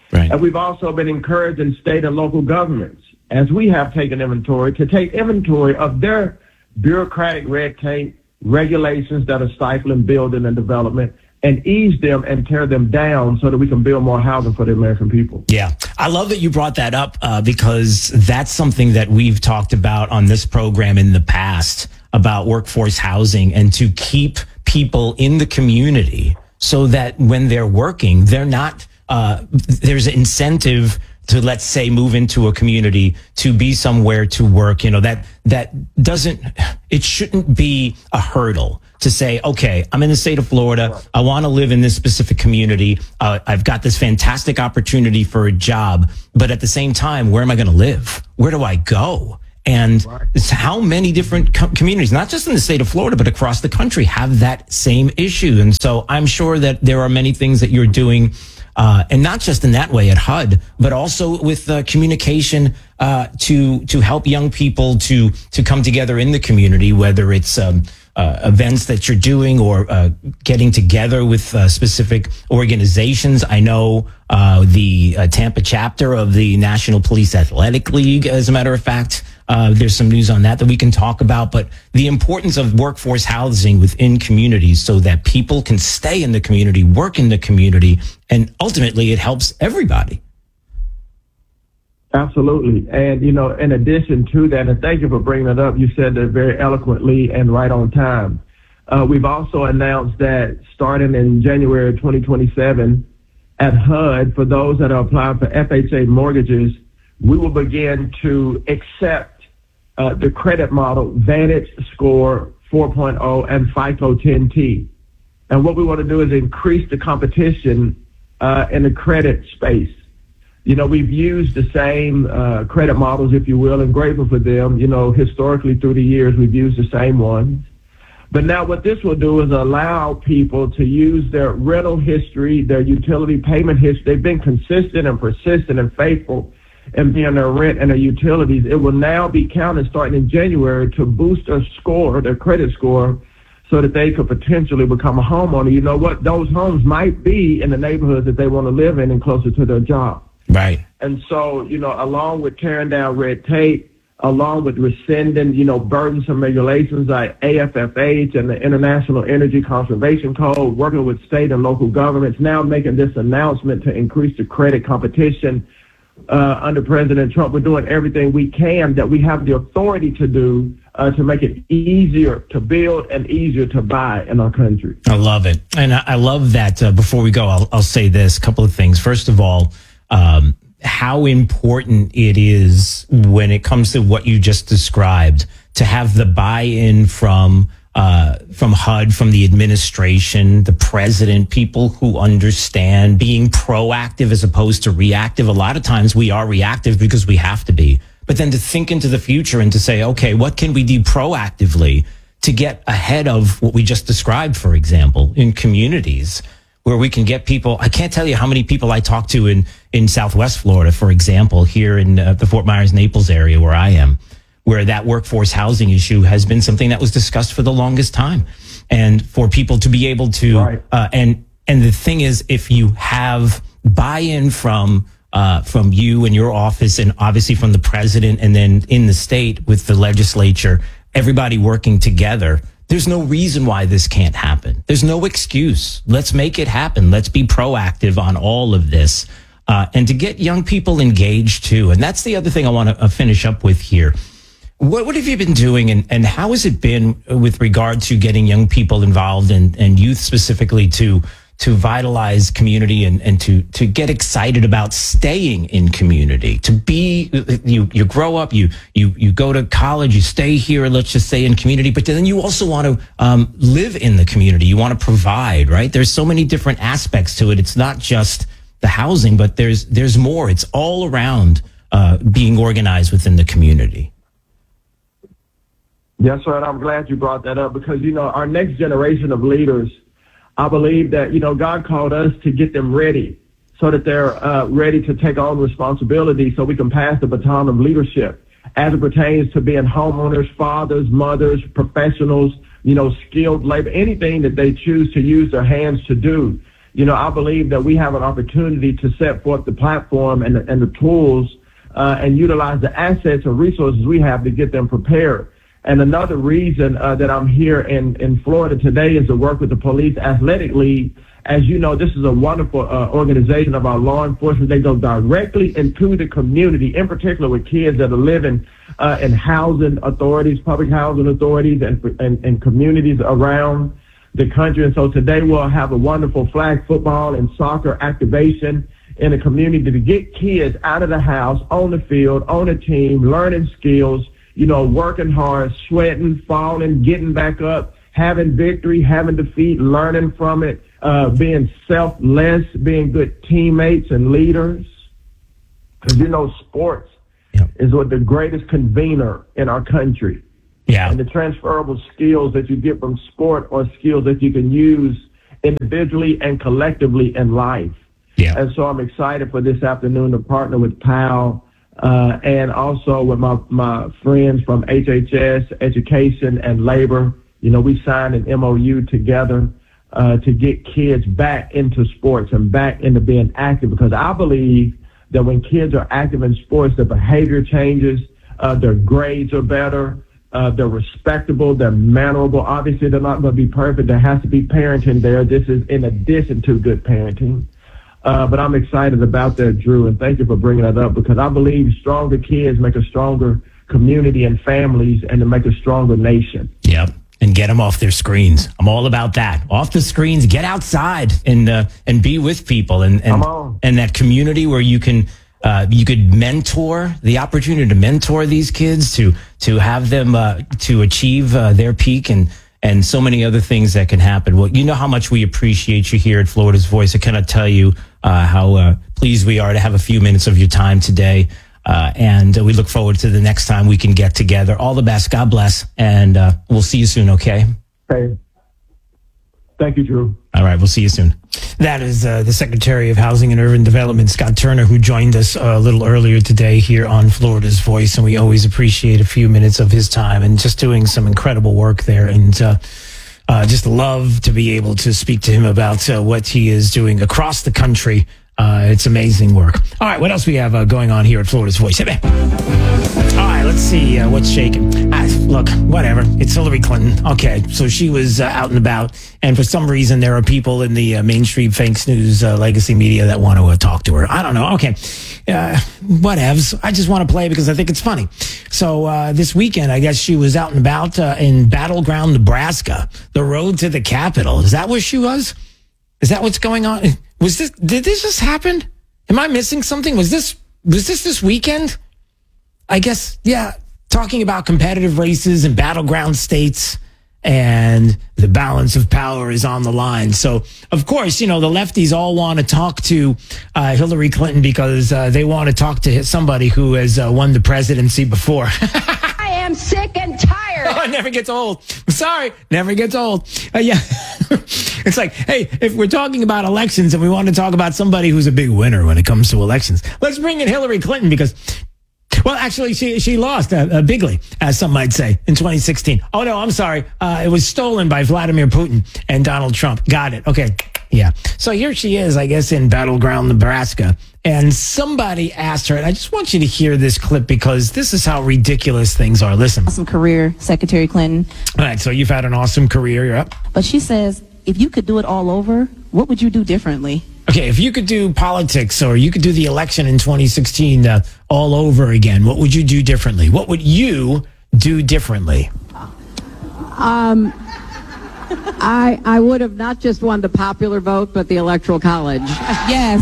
Right. And we've also been encouraging state and local governments, as we have taken inventory, to take inventory of their bureaucratic red tape, regulations that are stifling building and development, and ease them and tear them down so that we can build more housing for the American people. Yeah. I love that you brought that up uh, because that's something that we've talked about on this program in the past about workforce housing, and to keep people in the community so that when they're working, they're not, uh, there's an incentive to, let's say, move into a community to be somewhere to work. You know, that, that doesn't, it shouldn't be a hurdle to say, okay, I'm in the state of Florida. I want to live in this specific community. Uh, I've got this fantastic opportunity for a job, but at the same time, where am I going to live? Where do I go? And it's how many different com- communities, not just in the state of Florida, but across the country, have that same issue. And so I'm sure that there are many things that you're doing, uh, and not just in that way at H U D, but also with uh, communication uh, to to help young people to to come together in the community, whether it's um, uh, events that you're doing or uh, getting together with uh, specific organizations. I know uh, the uh, Tampa chapter of the National Police Athletic League, as a matter of fact. Uh, there's some news on that that we can talk about, but the importance of workforce housing within communities so that people can stay in the community, work in the community, and ultimately it helps everybody. Absolutely. And, you know, in addition to that, and thank you for bringing it up, you said that very eloquently and right on time. Uh, we've also announced that starting in January twenty twenty-seven at H U D, for those that are applying for F H A mortgages, we will begin to accept Uh, the credit model Vantage Score four point oh and FICO ten T. And what we want to do is increase the competition uh, in the credit space. You know, we've used the same uh, credit models, if you will, and grateful for them. You know, historically through the years, we've used the same ones. But now what this will do is allow people to use their rental history, their utility payment history. They've been consistent and persistent and faithful and paying their rent and their utilities. It will now be counted starting in January to boost their score, their credit score, so that they could potentially become a homeowner. You know what? Those homes might be in the neighborhoods that they want to live in and closer to their job. Right. And so, you know, along with tearing down red tape, along with rescinding, you know, burdensome regulations like A F F H and the International Energy Conservation Code, working with state and local governments, now making this announcement to increase the credit competition Uh, under President Trump. We're doing everything we can that we have the authority to do uh, to make it easier to build and easier to buy in our country. I love it. And I, I love that. Uh, before we go, I'll, I'll say this, a couple of things. First of all, um, how important it is when it comes to what you just described to have the buy-in from Uh, from H U D, from the administration, the president, people who understand being proactive as opposed to reactive. A lot of times we are reactive because we have to be. But then to think into the future and to say, okay, what can we do proactively to get ahead of what we just described, for example, in communities where we can get people. I can't tell you how many people I talk to in, in Southwest Florida, for example, here in uh, the Fort Myers, Naples area where I am, where that workforce housing issue has been something that was discussed for the longest time. And for people to be able to, right. uh, and, and the thing is, if you have buy-in from, uh, from you and your office and obviously from the president and then in the state with the legislature, everybody working together, there's no reason why this can't happen. There's no excuse. Let's make it happen. Let's be proactive on all of this. Uh, and to get young people engaged too. And that's the other thing I want to uh, finish up with here. What, what have you been doing, and, and how has it been with regard to getting young people involved and, and youth specifically to to vitalize community and, and to to get excited about staying in community? To be you you grow up, you you you go to college, you stay here, let's just say in community, but then you also want to um, live in the community. You want to provide, right? There's so many different aspects to it. It's not just the housing, but there's there's more. It's all around uh, being organized within the community. Yes, sir, and I'm glad you brought that up because, you know, our next generation of leaders, I believe that, you know, God called us to get them ready so that they're uh, ready to take on responsibility so we can pass the baton of leadership as it pertains to being homeowners, fathers, mothers, professionals, you know, skilled labor, anything that they choose to use their hands to do. you know, I believe that we have an opportunity to set forth the platform and the, and the tools uh, and utilize the assets and resources we have to get them prepared. And another reason uh, that I'm here in, in Florida today is to work with the Police Athletic League. As you know, this is a wonderful uh, organization of our law enforcement. They go directly into the community, in particular with kids that are living uh, in housing authorities, public housing authorities, and, and, and communities around the country. And so today we'll have a wonderful flag football and soccer activation in the community to get kids out of the house, on the field, on a team, learning skills, you know, working hard, sweating, falling, getting back up, having victory, having defeat, learning from it, uh, being selfless, being good teammates and leaders. Because, you know, sports yep. is what the greatest convener in our country. Yeah. And the transferable skills that you get from sport are skills that you can use individually and collectively in life. Yeah. And so I'm excited for this afternoon to partner with P A L uh, and also with my, my friends from H H S, Education and Labor. You know, we signed an M O U together uh, to get kids back into sports and back into being active, because I believe that when kids are active in sports, their behavior changes, uh, their grades are better, uh, they're respectable, they're mannerable. Obviously, they're not going to be perfect. There has to be parenting there. This is in addition to good parenting. Uh, but I'm excited about that, Drew, and thank you for bringing that up, because I believe stronger kids make a stronger community and families, and to make a stronger nation. Yep. And get them off their screens. I'm all about that. Off the screens, get outside and uh, and be with people, and and, and that community where you can uh, you could mentor, the opportunity to mentor these kids, to to have them uh, to achieve uh, their peak, and and so many other things that can happen. Well, you know how much we appreciate you here at Florida's Voice. I cannot tell you uh, how uh, pleased we are to have a few minutes of your time today. Uh, and uh, we look forward to the next time we can get together. All the best. God bless. And uh, we'll see you soon, okay? Hey. Thank you, Drew. All right. We'll see you soon. That is uh, the Secretary of Housing and Urban Development, Scott Turner, who joined us uh, a little earlier today here on Florida's Voice. And we always appreciate a few minutes of his time and just doing some incredible work there. And uh, uh, just love to be able to speak to him about uh, what he is doing across the country. Uh, it's amazing work. All right, what else we have uh, going on here at Florida's Voice? Hey, all right, let's see uh, what's shaking. Ah, look, whatever. It's Hillary Clinton. Okay, so she was uh, out and about, and for some reason there are people in the uh, mainstream fake news uh, legacy media that want to uh, talk to her. I don't know. Okay, uh, whatevs. I just want to play because I think it's funny. So uh, this weekend, I guess she was out and about uh, in Battleground, Nebraska, the road to the Capitol. Is that where she was? Is that what's going on? Was this, did this just happen? Am I missing something? Was this, was this this weekend? I guess, yeah, talking about competitive races and battleground states, and the balance of power is on the line. So, of course, you know, the lefties all want to talk to uh, Hillary Clinton because uh, they want to talk to somebody who has uh, won the presidency before. I am sick and tired. Oh, it never gets old. I'm sorry, never gets old. Uh, yeah. It's like, hey, if we're talking about elections and we want to talk about somebody who's a big winner when it comes to elections, let's bring in Hillary Clinton because, well, actually, she she lost uh, uh, bigly, as some might say, in twenty sixteen. Oh, no, I'm sorry. Uh, it was stolen by Vladimir Putin and Donald Trump. Got it. Okay. Yeah. So here she is, I guess, in Battleground, Nebraska. And somebody asked her, and I just want you to hear this clip because this is how ridiculous things are. Listen. Awesome career, Secretary Clinton. All right. So you've had an awesome career. You're up. But she says, if you could do it all over, what would you do differently? Okay, if you could do politics or you could do the election in twenty sixteen uh, all over again, what would you do differently? What would you do differently? Um, I I would have not just won the popular vote, but the Electoral College. Yes.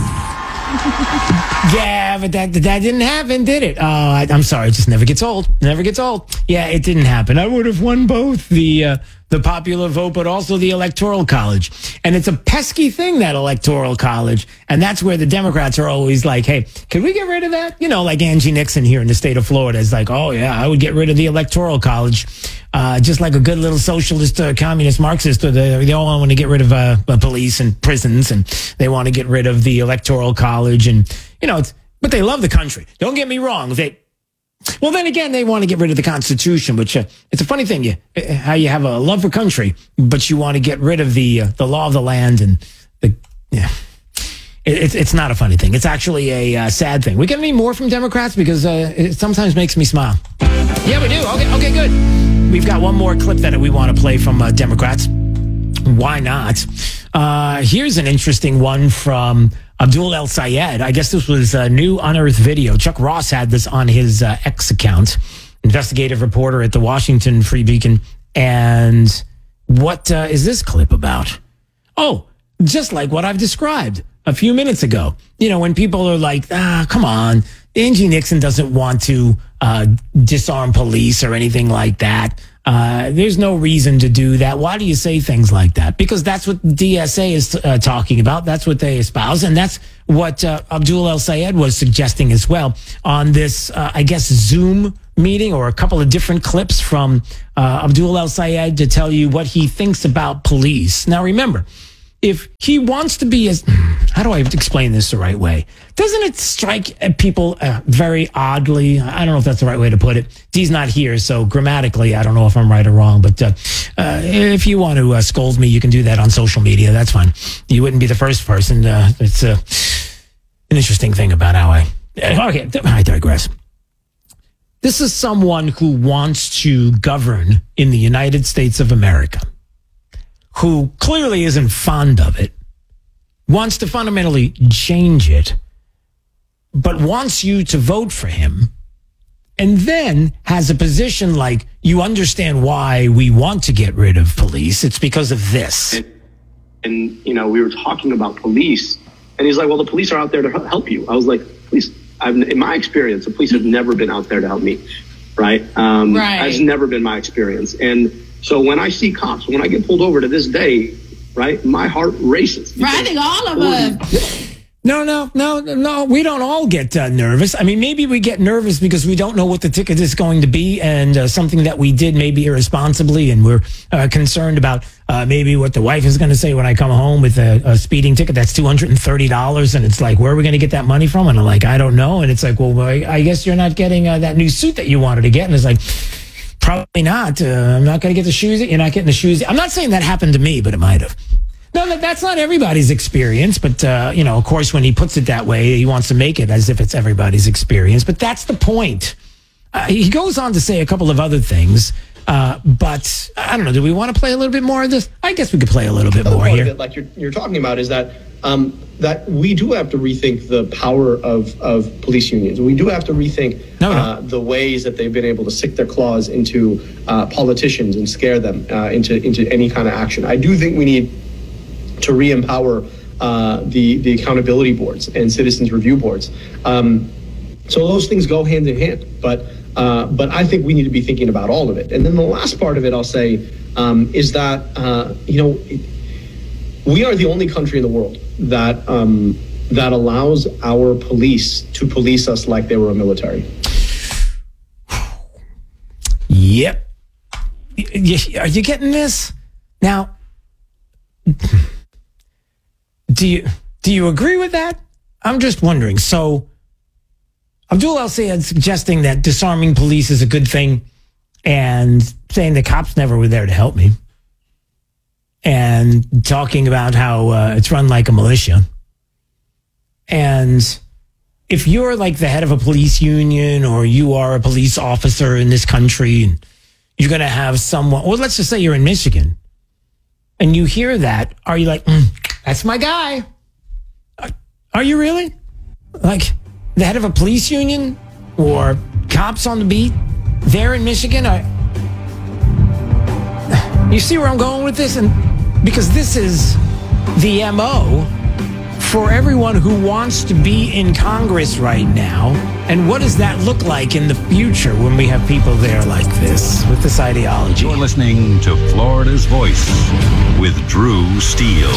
Yeah, but that that didn't happen, did it? Oh, I, I'm sorry, it just never gets old. Never gets old. Yeah, it didn't happen. I would have won both the uh, the popular vote, but also the Electoral College. And it's a pesky thing, that Electoral College. And that's where the Democrats are always like, hey, can we get rid of that? You know, like Angie Nixon here in the state of Florida is like, oh, yeah, I would get rid of the Electoral College. Uh, just like a good little socialist, uh, communist, Marxist, uh, they, they all want to get rid of uh, police and prisons, and they want to get rid of the Electoral College. And, you know, it's, but they love the country. Don't get me wrong. They, well, then again, they want to get rid of the Constitution, which uh, it's a funny thing, you, how you have a love for country, but you want to get rid of the uh, the law of the land and the Yeah. It, it's it's not a funny thing. It's actually a uh, sad thing. We get any more from Democrats? Because uh, it sometimes makes me smile. Yeah, we do. Okay, okay, good. We've got one more clip that we want to play from uh, Democrats. Why not? Uh, here's an interesting one from Abdul El Sayed. I guess this was a new unearthed video. Chuck Ross had this on his uh, X account, investigative reporter at the Washington Free Beacon. And what uh, is this clip about? Oh, just like what I've described a few minutes ago. You know, when people are like, ah, come on, Angie Nixon doesn't want to uh, disarm police or anything like that. Uh, there's no reason to do that. Why do you say things like that? Because that's what D S A is uh, talking about. That's what they espouse. And that's what uh, Abdul El Sayed was suggesting as well on this, uh, I guess, Zoom meeting, or a couple of different clips from uh, Abdul El Sayed to tell you what he thinks about police. Now, remember, if he wants to be as, how do I explain this the right way? Doesn't it strike people uh, very oddly? I don't know if that's the right way to put it. Dee's not here, so grammatically, I don't know if I'm right or wrong. But uh, uh, if you want to uh, scold me, you can do that on social media. That's fine. You wouldn't be the first person. Uh, it's uh, an interesting thing about how I, okay, I digress. This is someone who wants to govern in the United States of America, who clearly isn't fond of it, wants to fundamentally change it, but wants you to vote for him, and then has a position like, you understand why we want to get rid of police. It's because of this. And, and you know, we were talking about police, and he's like, well, the police are out there to help you. I was like, police, I've, in my experience, the police have never been out there to help me, right? Um, right. That's never been my experience. And so when I see cops, when I get pulled over to this day, right, my heart races. Right, I think all of us. No, no, no, no. We don't all get uh, nervous. I mean, maybe we get nervous because we don't know what the ticket is going to be, and uh, something that we did maybe irresponsibly, and we're uh, concerned about uh, maybe what the wife is going to say when I come home with a, a speeding ticket that's two hundred thirty dollars, and it's like, where are we going to get that money from? And I'm like, I don't know. And it's like, well, I, I guess you're not getting uh, that new suit that you wanted to get. And it's like, probably not. Uh, I'm not going to get the shoes. You're not getting the shoes. I'm not saying that happened to me, but it might have. No, that's not everybody's experience. But, uh, you know, of course, when he puts it that way, he wants to make it as if it's everybody's experience. But that's the point. Uh, he goes on to say a couple of other things. Uh, but I don't know. Do we want to play a little bit more of this? I guess we could play a little bit Another more part here. of it, like you're, you're talking about, is that um, that we do have to rethink the power of, of police unions. We do have to rethink no, no. Uh, the ways that they've been able to stick their claws into uh, politicians and scare them uh, into into any kind of action. I do think we need to re-empower uh, the the accountability boards and citizens review boards. Um, so those things go hand in hand. But uh, but I think we need to be thinking about all of it. And then the last part of it, I'll say, um, is that uh, you know we are the only country in the world that um, that allows our police to police us like they were a military. Yep. Are you getting this? Now, do you do you agree with that? I'm just wondering. So, Abdul El Sayed suggesting that disarming police is a good thing, and saying the cops never were there to help me, and talking about how uh, it's run like a militia. And if you're like the head of a police union, or you are a police officer in this country, and you're going to have someone, or let's just say you're in Michigan, and you hear that, are you like, mm, that's my guy? Are you really? Like the head of a police union or cops on the beat there in Michigan? Are, you see where I'm going with this? And because this is the M O for everyone who wants to be in Congress right now. And what does that look like in the future when we have people there like this with this ideology? You're listening to Florida's Voice with Drew Steele.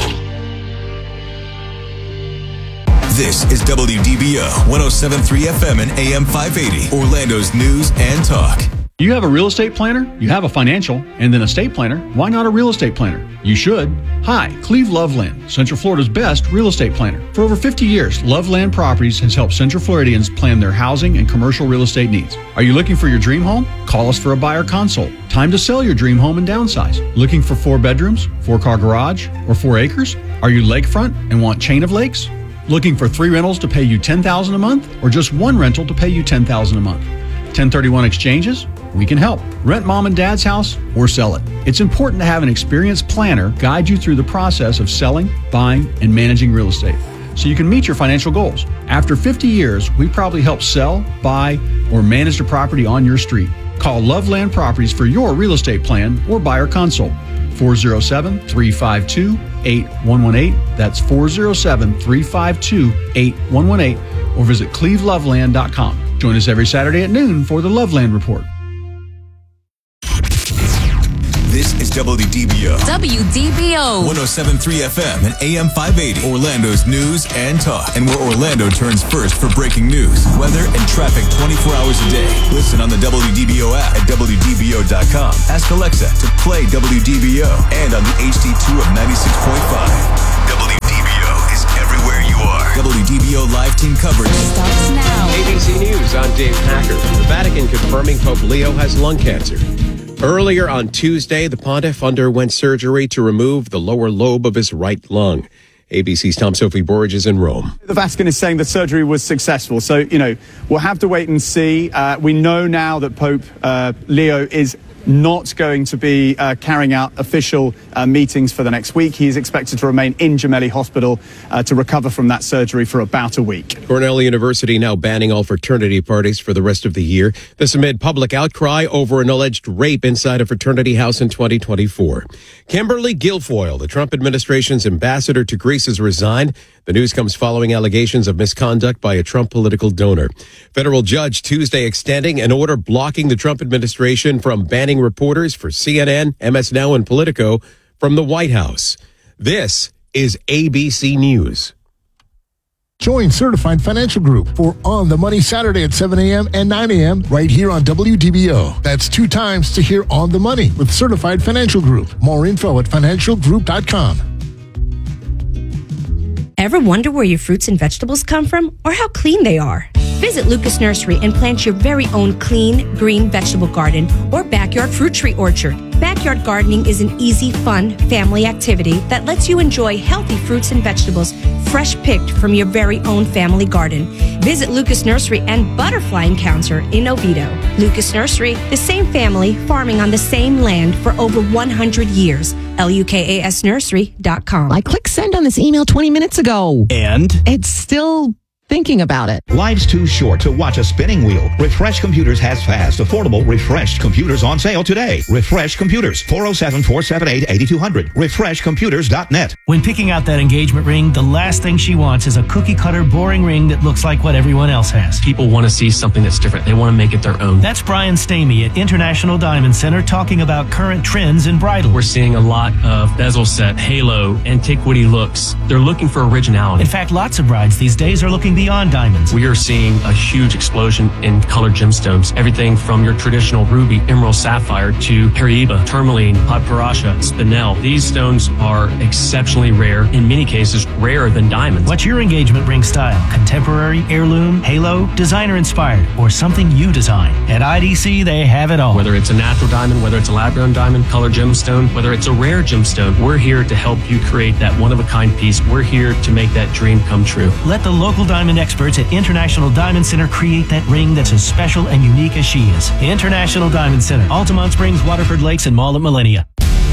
This is W D B O one oh seven point three F M and A M five eighty, Orlando's news and talk. You have a real estate planner, you have a financial, and then a estate planner. Why not a real estate planner? You should. Hi, Cleve Loveland, Central Florida's best real estate planner. For over fifty years, Loveland Properties has helped Central Floridians plan their housing and commercial real estate needs. Are you looking for your dream home? Call us for a buyer consult. Time to sell your dream home and downsize. Looking for four bedrooms, four car garage, or four acres? Are you lakefront and want chain of lakes? Looking for three rentals to pay you ten thousand dollars a month, or just one rental to pay you ten thousand dollars a month? ten thirty-one exchanges? We can help. Rent mom and dad's house or sell it. It's important to have an experienced planner guide you through the process of selling, buying, and managing real estate so you can meet your financial goals. After fifty years, we probably help sell, buy, or manage the property on your street. Call Loveland Properties for your real estate plan or buyer consult. four oh seven, three five two, eight one one eight. That's four oh seven, three five two, eight one one eight. Or visit cleve loveland dot com. Join us every Saturday at noon for the Loveland Report. This is W D B O. W D B O. one oh seven point three F M and A M five eighty. Orlando's news and talk. And where Orlando turns first for breaking news, weather, and traffic twenty-four hours a day. Listen on the W D B O app at W D B O dot com. Ask Alexa to play W D B O and on the H D two of ninety-six point five. W D B O is everywhere you are. W D B O live team coverage starts now. A B C News, I'm Dave Packer. The Vatican confirming Pope Leo has lung cancer. Earlier on Tuesday, the pontiff underwent surgery to remove the lower lobe of his right lung. A B C's Tom Sophie Borge is in Rome. The Vatican is saying the surgery was successful. So, you know, we'll have to wait and see. Uh, we know now that Pope uh, Leo is not going to be uh, carrying out official uh, meetings for the next week. He is expected to remain in Gemelli Hospital uh, to recover from that surgery for about a week. Cornell University now banning all fraternity parties for the rest of the year. This amid public outcry over an alleged rape inside a fraternity house in twenty twenty-four. Kimberly Guilfoyle, the Trump administration's ambassador to Greece, has resigned. The news comes following allegations of misconduct by a Trump political donor. Federal judge Tuesday extending an order blocking the Trump administration from banning reporters for C N N, M S Now, and Politico from the White House. This is A B C News. Join Certified Financial Group for On the Money Saturday at seven a.m. and nine a.m. right here on W D B O. That's two times to hear On the Money with Certified Financial Group. More info at financial group dot com. Ever wonder where your fruits and vegetables come from or how clean they are? Visit Lucas Nursery and plant your very own clean, green vegetable garden or backyard fruit tree orchard. Backyard gardening is an easy, fun family activity that lets you enjoy healthy fruits and vegetables fresh picked from your very own family garden. Visit Lucas Nursery and Butterfly Encounter in Oviedo. Lucas Nursery, the same family farming on the same land for over one hundred years. L U K A S nursery dot com. I clicked send on this email twenty minutes ago. And? It's still thinking about it. Life's too short to watch a spinning wheel. Refresh Computers has fast, affordable refreshed computers on sale today. Refresh Computers, four oh seven, four seven eight, eight two hundred. refresh computers dot net. When picking out that engagement ring, the last thing she wants is a cookie-cutter, boring ring that looks like what everyone else has. People want to see something that's different. They want to make it their own. That's Brian Stamey at International Diamond Center talking about current trends in bridal. We're seeing a lot of bezel set, halo, antiquity looks. They're looking for originality. In fact, lots of brides these days are looking beyond diamonds. We are seeing a huge explosion in colored gemstones. Everything from your traditional ruby, emerald, sapphire to Paraiba, tourmaline, Padparadscha, spinel. These stones are exceptionally rare, in many cases rarer than diamonds. What's your engagement ring style? Contemporary, heirloom, halo, designer inspired, or something you design? At I D C, they have it all. Whether it's a natural diamond, whether it's a lab-grown diamond, colored gemstone, whether it's a rare gemstone, we're here to help you create that one-of-a-kind piece. We're here to make that dream come true. Let the local diamond experts at International Diamond Center create that ring that's as special and unique as she is. International Diamond Center, Altamont Springs, Waterford Lakes, and Mall at Millennia.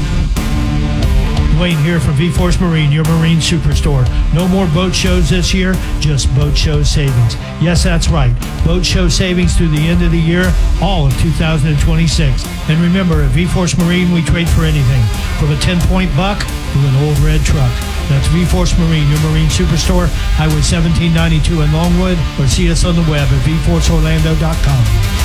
Wayne here from V-Force Marine, your marine superstore. No more boat shows this year, just boat show savings. Yes, that's right. Boat show savings through the end of the year, all of two thousand twenty-six. And remember, at V-Force Marine, we trade for anything, from a ten-point buck to an old red truck. That's V-Force Marine, your marine superstore, Highway seventeen ninety-two in Longwood, or see us on the web at v force orlando dot com.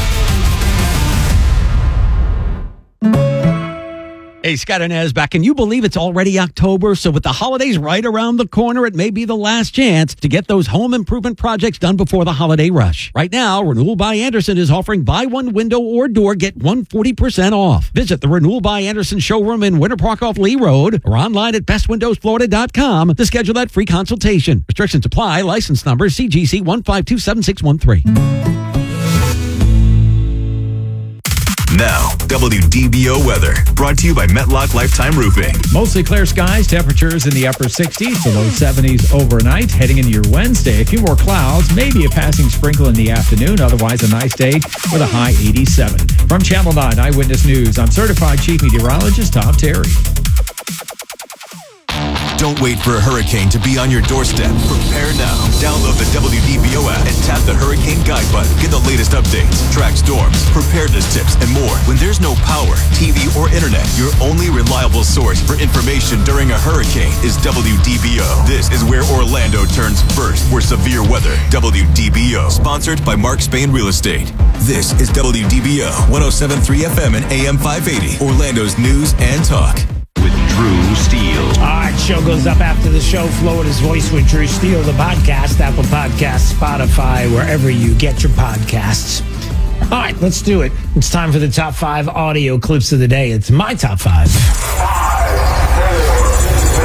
Hey, Scott Inez back. Can you believe it's already October? So with the holidays right around the corner, it may be the last chance to get those home improvement projects done before the holiday rush. Right now, Renewal by Andersen is offering buy one window or door, get one forty percent off. Visit the Renewal by Andersen showroom in Winter Park off Lee Road or online at best windows florida dot com to schedule that free consultation. Restrictions apply. License number C G C one five two seven six one three. Now, W D B O weather, brought to you by Metlock Lifetime Roofing. Mostly clear skies, temperatures in the upper sixties to low seventies overnight. Heading into your Wednesday, a few more clouds, maybe a passing sprinkle in the afternoon. Otherwise, a nice day with a high eighty-seven. From Channel nine Eyewitness News, I'm certified chief meteorologist Tom Terry. Don't wait for a hurricane to be on your doorstep. Prepare now. Download the W D B O app and tap the Hurricane Guide button. Get the latest updates, track storms, preparedness tips, and more. When there's no power, T V, or internet, your only reliable source for information during a hurricane is W D B O. This is where Orlando turns first for severe weather. W D B O. Sponsored by Mark Spain Real Estate. This is W D B O one oh seven point three F M and A M five eighty. Orlando's news and talk. With Drew Steele. All right, show goes up after the show. Florida's Voice with Drew Steele, the podcast, Apple Podcasts, Spotify, wherever you get your podcasts. All right, let's do it. It's time for the top five audio clips of the day. It's my top five.